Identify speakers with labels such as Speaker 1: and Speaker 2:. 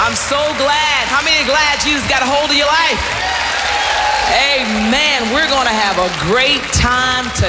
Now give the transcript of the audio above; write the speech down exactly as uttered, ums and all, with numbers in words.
Speaker 1: I'm so glad. How many are glad Jesus got a hold of your life? Amen. We're going to have a great time tonight.